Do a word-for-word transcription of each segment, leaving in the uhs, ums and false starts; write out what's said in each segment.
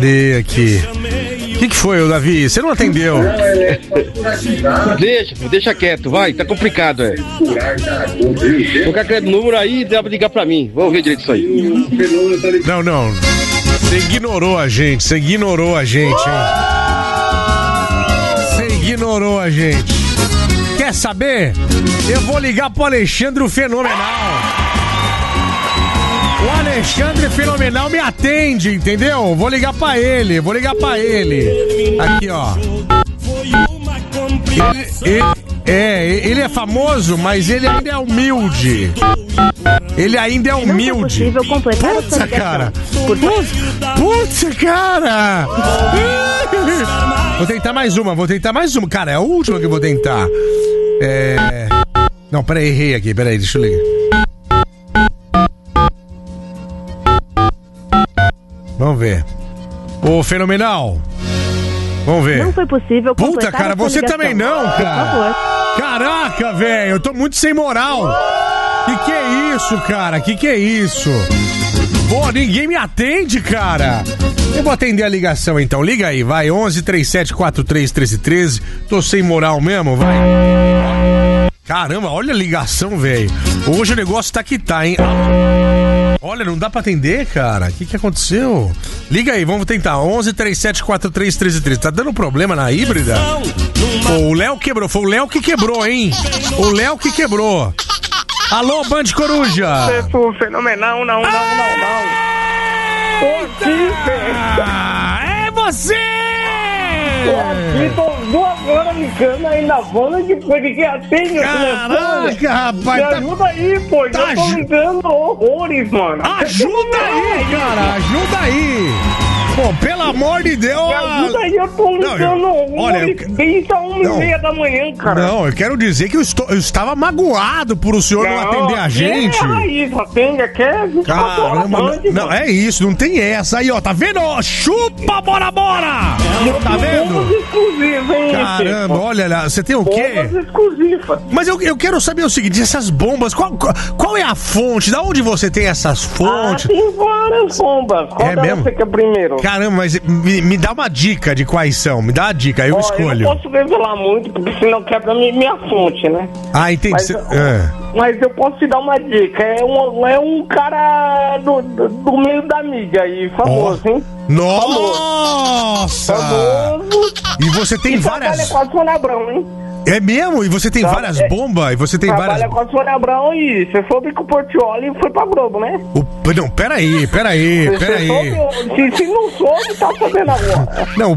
E aqui. O que, que foi, Davi? Você não atendeu? Deixa, deixa quieto, vai, tá complicado, é. Vou ficar aquele número aí, dá pra ligar pra mim. Vamos ver direito isso aí. Não, não. Você ignorou a gente, você ignorou a gente, hein? Você ignorou a gente. Quer saber? Eu vou ligar pro Alexandre o Fenomenal. O Alexandre Fenomenal me atende, entendeu? Vou ligar pra ele, vou ligar pra ele. Aqui, ó. Ele, ele, é, ele é famoso, mas ele ainda é humilde. Ele ainda é humilde. Puta, cara. Puta, cara. Vou tentar mais uma, vou tentar mais uma. Cara, é a última que eu vou tentar. É... Não, peraí, errei aqui, peraí, deixa eu ligar. Vamos ver. Ô, Fenomenal. Vamos ver. Não foi possível. Puta, cara, você também não, cara. Caraca, velho, eu tô muito sem moral. Que que é isso, cara? Que que é isso? Pô, ninguém me atende, cara. Eu vou atender a ligação, então. Liga aí, vai. onze, trinta e sete, quarenta e três, treze, treze. Tô sem moral mesmo, vai. Caramba, olha a ligação, velho. Hoje o negócio tá que tá, hein? Olha, não dá pra atender, cara. O que que aconteceu? Liga aí, vamos tentar. onze, trinta e sete, quarenta e três, treze, treze. Tá dando problema na híbrida? Pô, o Léo quebrou. Foi o Léo que quebrou, hein? O Léo que quebrou. Alô, Band Coruja. Isso, fenomenal, não, não, não, não. Ah, é você! Tô aqui, tô duas horas ligando aí na zona de coisa que atende o telefone. Caraca, rapaz. Me tá... ajuda aí, pô. Tá Eu tô ju... ligando horrores, mano. Ajuda aí, cara. Ajuda aí. Pô, pelo amor de Deus. Me ajuda aí, eu tô ligando horrores desde a uma e meia da manhã, cara. Não, eu quero dizer que eu, estou, eu estava magoado por o senhor não, não atender a gente. É isso, atende, quer vinte e quatro horas. Caramba, não, é isso, não tem essa aí, ó, tá vendo? Chupa, bora, bora! Tá vendo? Exclusivas, hein? Caramba, olha lá, você tem o quê? Bombas exclusivas. Mas eu, eu quero saber o seguinte, essas bombas, qual, qual, qual é a fonte? Da onde você tem essas fontes? Ah, tem várias bombas. Qual é delas mesmo? você quer primeiro? Caramba, mas me, me dá uma dica de quais são, me dá uma dica, aí eu Ó, escolho. Eu não posso revelar muito, porque senão quebra minha, minha fonte, né? Ah, entendi. Mas, Cê, ah. mas eu posso te dar uma dica, é um, é um cara do, do, do meio da mídia aí, famoso, oh. hein? Nossa! Famoso. E você tem e várias... trabalha com a Sônia Abrão, hein? É mesmo? E você tem Tra... várias é... bombas? E você tem trabalha várias... com a Sônia Abrão e você soube que o Portioli foi pra Globo, né? O... Não, peraí, peraí, você peraí. Soube... Se, se não soube, tá sabendo agora. Não.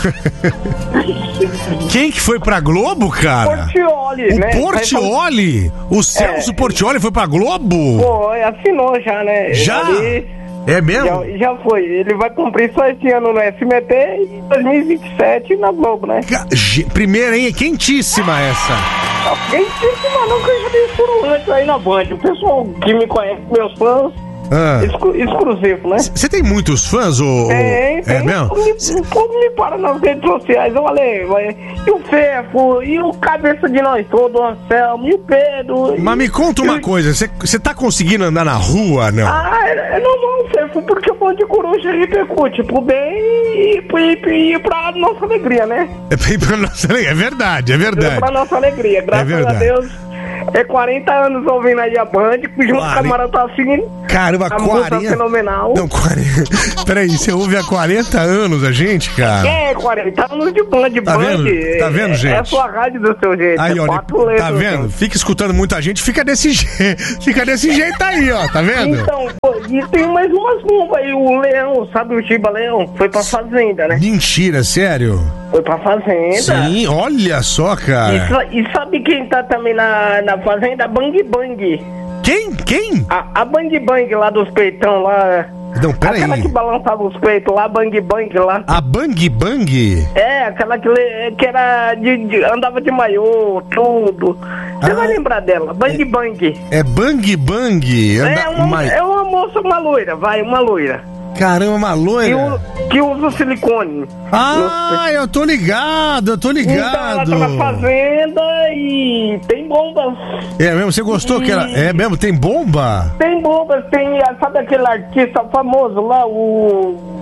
Quem que foi pra Globo, cara? Portioli, o né? Portioli? O Celso é... Portioli foi pra Globo? Foi, assinou já, né? Já? Ele... É mesmo? Já, já foi. Ele vai cumprir só esse ano no S M T e em dois mil e vinte e sete na Globo, né? Primeira, hein? Quentíssima essa. Não, quentíssima não, que eu já dei furo antes aí na Band. O pessoal que me conhece, meus fãs, ah. exclu- exclusivo, né? Você tem muitos fãs, ou... Tem, tem. É mesmo? O povo me para nas redes sociais, eu falei, e o Fefo, e o cabeça de nós todos, o Anselmo, e o Pedro... Mas me conta uma e... coisa, você tá conseguindo andar na rua, não? Ah, é, é normal, Fefo, porque o Band Coruja repercute pro bem e, e, e pra nossa alegria, né? É pra nossa alegria, é verdade, é verdade. É pra nossa alegria, graças é a Deus... É quarenta anos ouvindo aí a Band, junto com a Maratá assim. Caramba, a quarenta. Fenomenal. Não, quarenta. Peraí, você ouve há quarenta anos a gente, cara? É, quarenta anos de Band. Tá Band. vendo? Tá vendo, gente? É a sua rádio do seu jeito. Aí, é olha, tá vendo? Gente. Fica escutando muita gente, fica desse jeito. Fica desse jeito aí, ó, tá vendo? Então, pô, e tem mais umas bombas aí. O Leão, sabe o Giba Leão? Foi pra fazenda, né? Mentira, sério? Foi pra fazenda. Sim, olha só, cara. E, e sabe quem tá também na, na fazenda? Bang Bang. Quem? Quem? A, a Bang Bang lá dos peitão lá. Não, pera aquela aí. que balançava os peitos lá, Bang Bang lá. A Bang Bang? É, aquela que, que era de, de, andava de maiô, tudo. Você ah, vai lembrar dela, Bang é, Bang. É Bang Bang? Anda, é, uma, uma... é uma moça, uma loira, vai, uma loira. Caramba, uma loira? Que, que usa silicone. Ah, eu tô ligado, eu tô ligado. Então ela tá na fazenda e tem bombas. É mesmo? Você gostou e... que ela... É mesmo? Tem bomba? Tem bombas, tem... Sabe aquele artista famoso lá, o...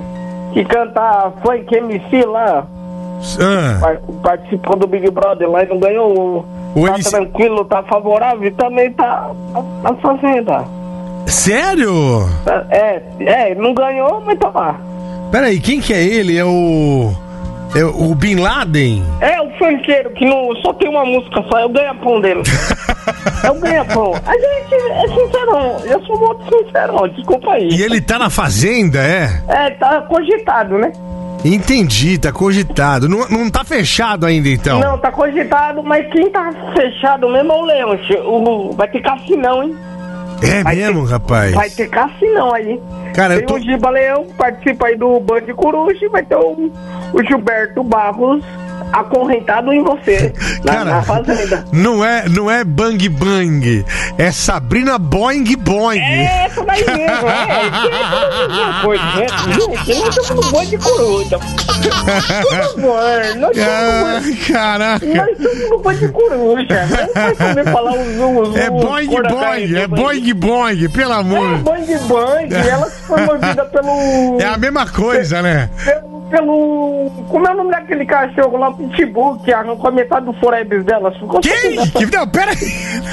que canta funk M C lá. Ah. Participou do Big Brother lá e não ganhou. O tá M C... tranquilo, tá favorável e também tá na fazenda. Sério? É, é, não ganhou, mas tá lá. Peraí, quem que é ele? É o... É o Bin Laden? É o funkeiro que não, só tem uma música só, é o ganha-pão dele. É o ganha-pão. A gente é sincerão, eu sou muito sincerão, desculpa aí. E ele tá na fazenda, é? É, tá cogitado, né? Entendi, tá cogitado. Não, não tá fechado ainda, então? Não, tá cogitado, mas quem tá fechado mesmo é o Leão. O, vai ter cassinão, hein? É vai mesmo, ter, rapaz? Vai ter cassinão aí. Cara, tem eu tô... o Giba Leão, participa aí do Band Coruja, e vai ter o, o Gilberto Barros acorrentado em você, na, Cara, na fazenda. Não é, não é Bang Bang, é Sabrina Boing Boing. É, essa daí mesmo, é. É coisa, né? Gente, nós estamos no Band Coruja. Por favor, nós Ah, caraca. Nós estamos no Band Coruja. Não vai saber falar os... os É Boing Boing, é Boing Boing, pelo amor. É Boing Boing, ela foi mordida pelo... É a mesma coisa, né? Pelo... Pelo... Como é o nome daquele cachorro lá, Pitbull, que arrancou a metade do forebs dela? Quem? Que... Não, pera aí.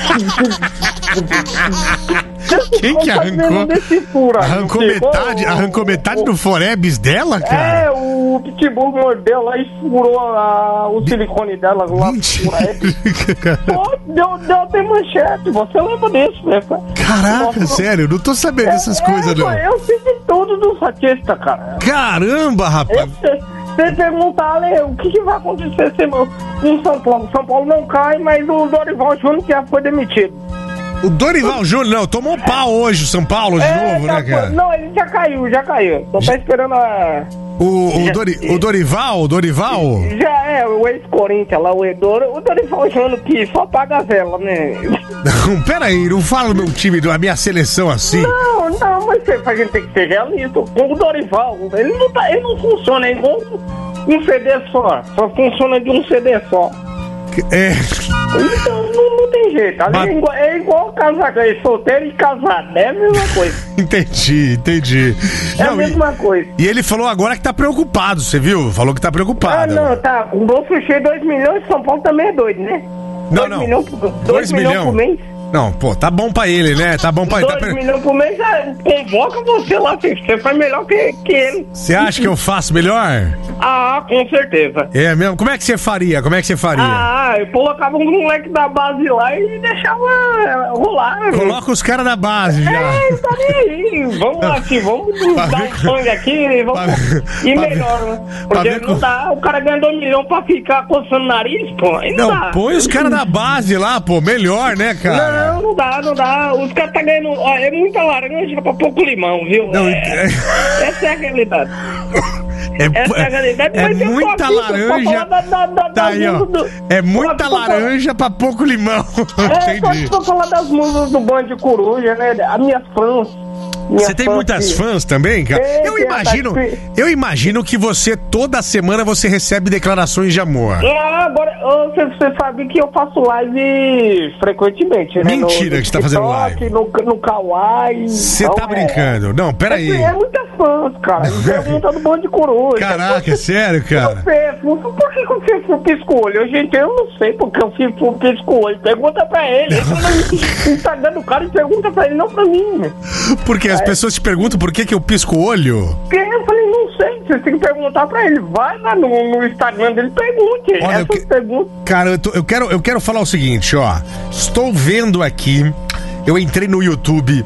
Quem que arrancou? Fura, arrancou metade, o, arrancou metade o, do forebs dela, cara? É, o Pitbull mordeu lá e furou a, o silicone dela lá. Pô, deu, deu até manchete, você lembra disso, né? Caraca, Nossa, sério, não tô sabendo é, dessas é, coisas, não. Eu sei de tudo do Satista, cara. Caramba, rapaz. Você perguntar, né, o que, que vai acontecer se em São Paulo? São Paulo não cai, mas o Dorival Júnior já foi demitido. O Dorival Júnior, não, tomou pau hoje o São Paulo de é, novo, né, cara? Não, ele já caiu, já caiu. Só tá esperando a... O, o, Dori, o Dorival, o Dorival? Já é, o ex-Corinthians lá, o Edor, o Dorival Júnior que só paga a vela, né? Não, peraí, não fala do meu time, da minha seleção assim. Não, não, mas a gente tem que ser realista. O Dorival, ele não, tá, ele não funciona, é igual um C D só, só funciona de um C D só. É. Então não, não tem jeito. Ali Mas... é igual, é igual casar, é solteiro e casado, é a mesma coisa. Entendi, entendi. É não, a mesma e, coisa. E ele falou agora que tá preocupado, você viu? Falou que tá preocupado. Ah, não, tá. Com o bolso cheio, dois milhões, São Paulo também é doido, né? Não, dois não. Milhões, dois milhões por mês. Não, pô, tá bom pra ele, né? Tá bom pra ele. dois Tá... milhões por mês, já convoca você lá, você faz melhor que, que ele. Você acha que eu faço melhor? Ah, com certeza. É mesmo? Como é que você faria? Como é que você faria? Ah, eu colocava um moleque da base lá e deixava rolar. Coloca os caras da base já. É, tá nem aí. Vamos aqui, vamos dar um sangue aqui vamos... pra... e melhor, né? Porque não dá, o cara ganha dois milhões pra ficar coçando o nariz, pô. Aí não, não dá. Põe os caras da base lá, pô, melhor, né, cara? Não, não dá, não dá. Os caras tá ganhando. Ó, é muita laranja pra pouco limão, viu? Não, é... Essa é a realidade. É, Essa é, a realidade. É muita laranja. Da, da, da, tá aí, ó. Do... É muita laranja pra pouco limão. É, só que pra falar das músicas do Band Coruja, né? As minhas fãs. Você tem muitas que... fãs também, cara? É, eu imagino, eu imagino que você toda semana você recebe declarações de amor. Ah, agora você, você sabe que eu faço live frequentemente, né? Mentira no, no que você tá fazendo live. No, no Kawaii. Você então, tá brincando? É... Não, peraí. É, é muitas fãs, cara. Pergunta do Band Coruja. Caraca, é sério, cara? Eu, por que eu fiz o pisco-olho? Gente, eu não sei porque eu fiz o pisco-olho. Pergunta pra ele. Entra no Instagram do cara e pergunta pra ele, não pra mim. Porque as pessoas te perguntam por que que eu pisco o olho? Eu falei, não sei, você tem que perguntar pra ele. Vai lá no, no Instagram dele e pergunte. Olha, essas que... perguntas. Cara, eu, tô, eu, quero, eu quero falar o seguinte, ó. Estou vendo aqui, eu entrei no YouTube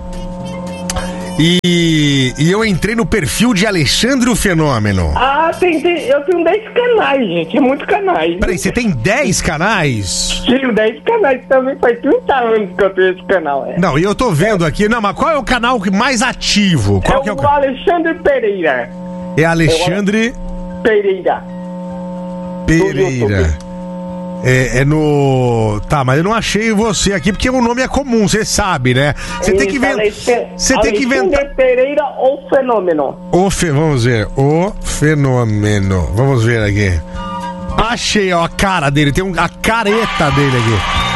e, e eu entrei no perfil de Alexandre o Fenômeno. Ah, tem, tem, eu tenho dez canais, gente, é muito canais. Peraí, você tem dez canais? Tenho dez canais também, faz trinta anos que eu tenho esse canal. É. Não, e eu tô vendo aqui, não, mas qual é o canal mais ativo? Qual é, que é o o Alexandre Pereira. É Alexandre... Pereira. Pereira. É, é no... Tá, mas eu não achei você aqui porque o nome é comum, você sabe, né? Você tem que inventar... Você tem que inventar... Pereira ou Fenômeno. O fe... Vamos ver. O Fenômeno. Vamos ver aqui. Achei, ó, a cara dele. Tem um... a careta dele aqui. É?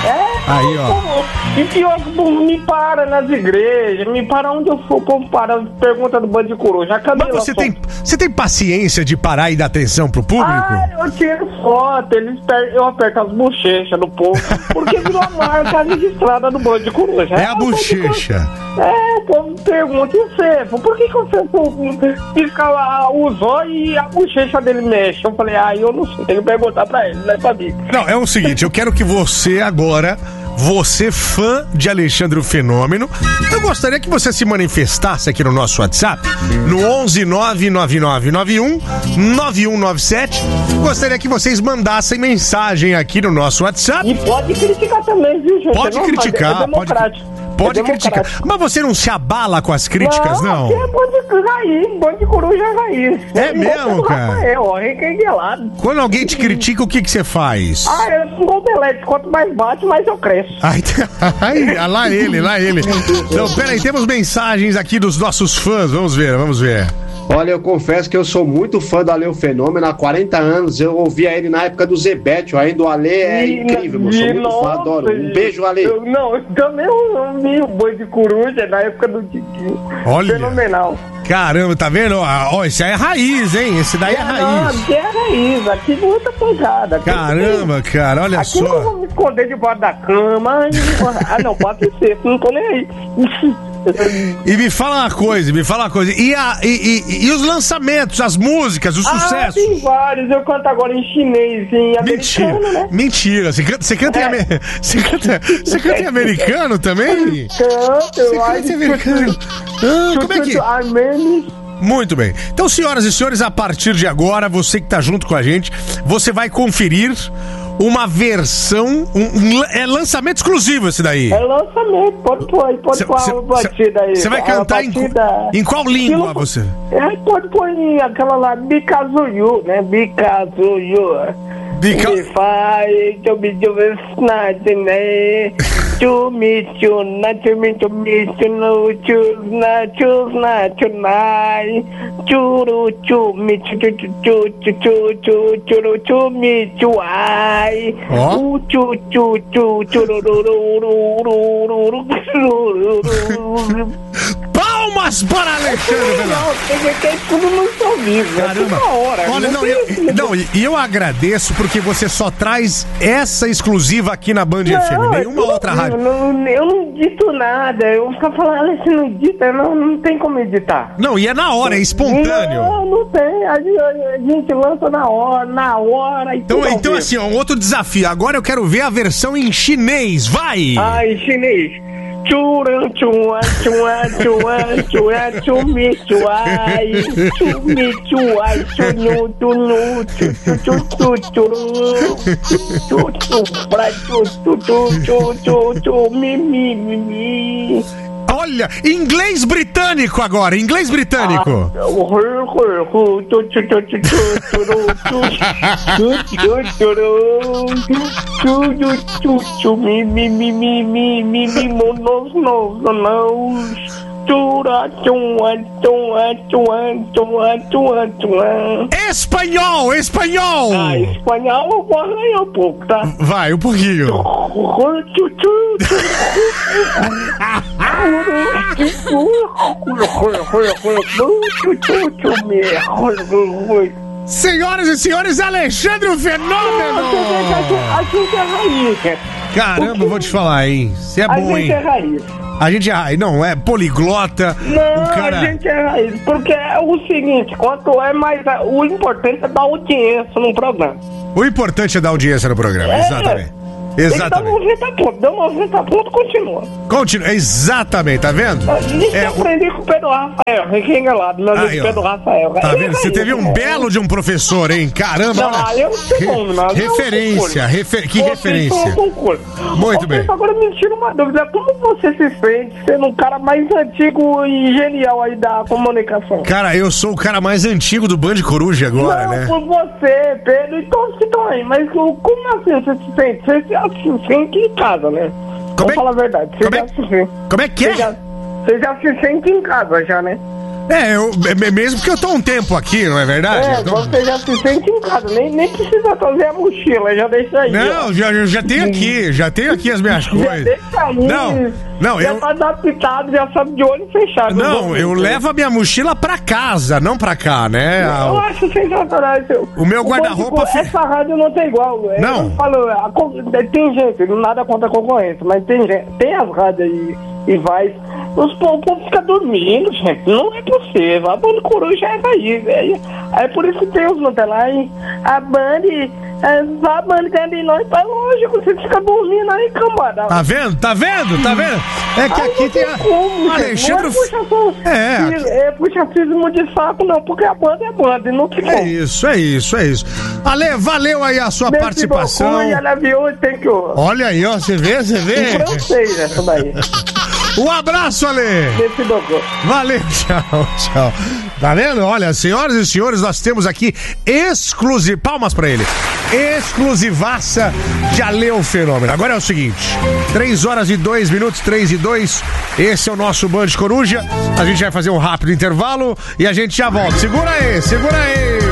Aí, ó. E pior que o povo me para nas igrejas, me para onde eu for, o povo para, pergunta do bando de coruja. Cadê Mas você tem, você tem paciência de parar e dar atenção pro público? Ah, eu tiro foto, eles per... eu aperto as bochechas do povo, porque virou a marca registrada do bando de coruja. É a bochecha. É, o povo pergunta, e você? Por que, que você pisca o zóio e a bochecha dele mexe? Eu falei, ah, eu não sei, tem que perguntar pra ele, não é pra mim. Não, é o seguinte, eu quero que você agora, você fã de Alexandre o Fenômeno, eu gostaria que você se manifestasse aqui no nosso WhatsApp, no onze nove nove nove nove um nove um nove sete. Gostaria que vocês mandassem mensagem aqui no nosso WhatsApp. E pode criticar também, viu, gente? Pode não, criticar, é democrático. pode Pode é criticar. Mas você não se abala com as críticas, não? Não, é bom de raiz, bom de coruja raiz. É mesmo, cara? Rafael, ó, requenguelado. Quando alguém te critica, o que que você faz? Ah, eu sou um gobelete. Quanto mais bate, mais eu cresço. Ai, ai, lá ele, lá ele. Então, peraí, temos mensagens aqui dos nossos fãs. Vamos ver, vamos ver. Olha, eu confesso que eu sou muito fã do Ale o Fenômeno. Há quarenta anos eu ouvia ele na época do Zebete. Ainda o Ale é e, incrível, eu sou muito nossa, fã, adoro. Um beijo, Ale. Eu, não, eu também ouvi o Boi de Coruja na época do Tiquinho. Olha. Fenomenal. Caramba, tá vendo? Ó, oh, esse aí é raiz, hein? Esse daí é, é raiz. Não, aqui é raiz, aqui muita pancada. Caramba, tem... cara, olha aqui só. Aqui eu não vou me esconder debaixo da cama. Ah, não, pode ser, não tô nem aí. E me fala uma coisa, me fala uma coisa. E, a, e, e, e os lançamentos, as músicas, os ah, sucessos? Tem vários. Eu canto agora em chinês, em Mentira, americano, né? Mentira. Você canta, você canta, é. em, você canta, você canta em americano também? Canto, eu Você canta em americano. Ah, como é que... Muito bem. Então, senhoras e senhores, a partir de agora, você que tá junto com a gente, você vai conferir uma versão, um, um, é lançamento exclusivo esse daí. É lançamento, pode pôr aí, pode pôr a batida aí. Você vai cantar em, em qual língua não, você? É, pode pôr em aquela lá, Because of You, né? Because of You. Because... If I to be just nothing, eh? To meet you, not to meet to meet you, no, choose not, choose not tonight. To to meet you, to to to to to to to meet you, I. Oh. To to to to. Palmas para Alexandre Fenômeno. Não, tem tudo no sorriso. Caramba. Hora, Olha, não, eu, não, e eu agradeço porque você só traz essa exclusiva aqui na Band não, F M, nenhuma outra rádio. Não, eu não dito nada, eu fico falando, você não edita, não, não tem como editar. Não, e é na hora, é espontâneo. Não, não tem, a gente, a gente lança na hora, na hora. E então, então assim, ó, um outro desafio, agora eu quero ver a versão em chinês, vai! Ah, em chinês. Churan chuan chuan chuan chuan chumi chuai chumi chuai chunu chunu chu chu chu chu chu pra chu chu chu chu chu mi mi mi mi. Olha, inglês britânico agora, inglês britânico. Espanhol, espanhol. Ah, espanhol eu vou arranhar um pouco, tá? Vai, um pouquinho. Senhoras e senhores, Alexandre o Fenômeno! A gente é raiz. Caramba, vou te falar, hein? Você é bom, hein? A gente é raiz. A gente é raiz, não, é poliglota. Não, um cara... a gente é raiz. Porque é o seguinte, quanto é mais... O importante é dar audiência no programa. O importante é dar audiência no programa, é. Exatamente. Exatamente. Deu noventa pontos, deu noventa pontos, continua. Continua, exatamente, tá vendo? Deixa é, eu aprender o... com o Pedro Rafael, requengalado, meu amigo Pedro Rafael. Tá vendo? Você teve um belo de um professor, hein? Caramba, não, olha. Eu não sei como, não. Referência, refer... que você referência. Muito bem. Agora me tira uma dúvida, como você se sente sendo um cara mais antigo e genial aí da comunicação? Cara, eu sou o cara mais antigo do Band Coruja agora, não, né? Por você, Pedro, e todos que estão aí, mas como assim você se sente? Você se se sente em casa, né? Como Vamos é... falar a verdade. Você como, já é... se... como é que é? Você já... você já se sente em casa, já, né? É, eu, é mesmo porque eu tô um tempo aqui, não é verdade? É, então... você já se sente em casa, nem, nem precisa trazer a mochila, já deixa aí. Não, já, eu já tenho aqui, já tenho aqui as minhas coisas. Já deixa aí. Não, não, já eu... tá adaptado, já sabe de olho fechado. Não, eu levo a minha mochila pra casa, não pra cá, né? Eu a... acho sensacional isso. O meu guarda-roupa... Tipo, essa rádio não tem igual. Não. Eu falo, a, tem gente, nada contra a concorrência, mas tem gente, tem as rádios aí e vai... Os povos ficam dormindo, gente. Não é possível. A Band Coruja é daí, velho. É por isso que tem os Nutelai. A Band... A Band ganha nós pra longe. Você fica dormindo aí, cambada. Tá vendo? Tá vendo? Tá vendo? É que Ai, aqui tem a... Como, Alexandre... Não é puxação, é, é puxacismo de saco, não. Porque a banda é banda, não tem É como. isso, é isso, é isso. Ale, valeu aí a sua Merci participação. beaucoup, e ela viu, tem que... Olha aí, ó, você vê, você vê. Em francês, essa daí. Um abraço, Ale. Merci beaucoup. Valeu, tchau, tchau. Tá vendo? Olha, senhoras e senhores, nós temos aqui exclusivo, palmas pra ele, exclusivaça de Ale o Fenômeno. Agora é o seguinte, três horas e dois minutos, três e dois, esse é o nosso Band Coruja, a gente vai fazer um rápido intervalo e a gente já volta. Segura aí, segura aí.